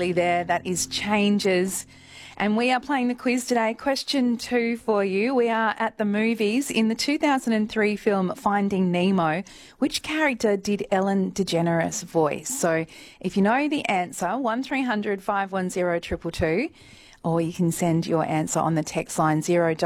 absolutely there. That is Changes. And we are playing the quiz today. Question 2 for you. We are at the movies. In the 2003 film Finding Nemo, which character did Ellen DeGeneres voice? So if you know the answer, 1300 510 222, or you can send your answer on the text line 0.